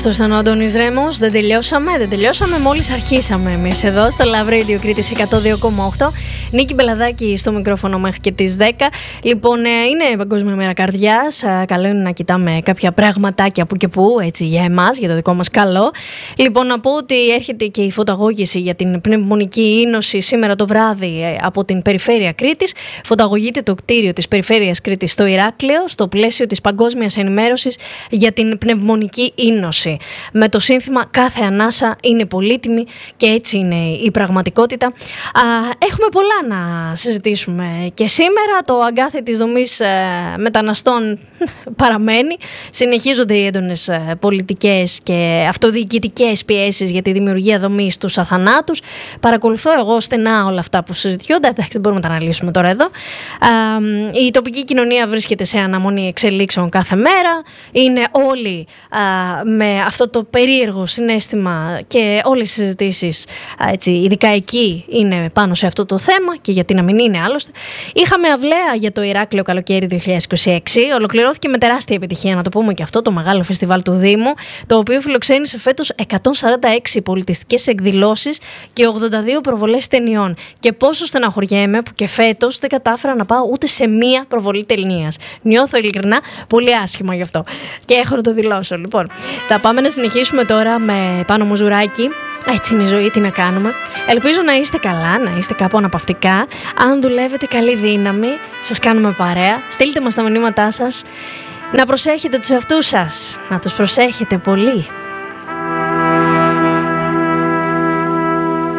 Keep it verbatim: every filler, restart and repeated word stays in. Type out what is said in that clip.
Αυτό ήταν ο Αντώνης Ρέμος. Δεν τελειώσαμε, δεν τελειώσαμε. Μόλις αρχίσαμε εμείς εδώ στο Love Radio Κρήτης εκατό δύο κόμμα οκτώ. Νίκη Μπελαδάκη στο μικρόφωνο μέχρι και τις δέκα. Λοιπόν, είναι Παγκόσμια Μέρα Καρδιάς. Καλό είναι να κοιτάμε κάποια πραγματάκια που και που, έτσι, για εμάς, για το δικό μας καλό. Λοιπόν, να πω ότι έρχεται και η φωταγώγηση για την πνευμονική ίνωση σήμερα το βράδυ από την Περιφέρεια Κρήτης. Φωταγωγείται το κτίριο της Περιφέρειας Κρήτης στο Ηράκλειο, στο πλαίσιο της Παγκόσμιας Ενημέρωσης για την πνευμονική ίνωση. Με το σύνθημα «Κάθε ανάσα είναι πολύτιμη» και έτσι είναι η πραγματικότητα. Α, έχουμε πολλά να συζητήσουμε και σήμερα. Το αγκάθι της δομής ε, μεταναστών παραμένει. Συνεχίζονται οι έντονες ε, πολιτικές και αυτοδιοικητικές πιέσεις για τη δημιουργία δομής στους αθανάτους. Παρακολουθώ εγώ στενά όλα αυτά που συζητιόνται. Εντάξει, δεν μπορούμε να τα αναλύσουμε τώρα εδώ. Α, η τοπική κοινωνία βρίσκεται σε αναμονή εξελίξεων κάθε μέρα. Είναι όλοι α, με αυτό το περίεργο συναίσθημα και όλες οι συζητήσεις, έτσι, ειδικά εκεί, είναι πάνω σε αυτό το θέμα και γιατί να μην είναι άλλωστε. Είχαμε αυλαία για το Ηράκλειο καλοκαίρι δύο χιλιάδες είκοσι έξι. Ολοκληρώθηκε με τεράστια επιτυχία, να το πούμε και αυτό, το μεγάλο φεστιβάλ του Δήμου, το οποίο φιλοξένησε φέτος εκατόν σαράντα έξι πολιτιστικές εκδηλώσεις και ογδόντα δύο προβολές ταινιών. Και πόσο στεναχωριέμαι που και φέτος δεν κατάφερα να πάω ούτε σε μία προβολή ταινίας. Νιώθω ειλικρινά πολύ άσχημα γι' αυτό. Και έχω να το δηλώσω. Λοιπόν, θα πάμε να συνεχίσουμε τώρα με Πάνο Μουζουράκη. Έτσι είναι η ζωή, τι να κάνουμε. Ελπίζω να είστε καλά, να είστε κάπου αναπαυτικά. Αν δουλεύετε, καλή δύναμη. Σας κάνουμε παρέα. Στείλτε μας τα μηνύματά σας. Να προσέχετε τους εαυτούς σας. Να τους προσέχετε πολύ.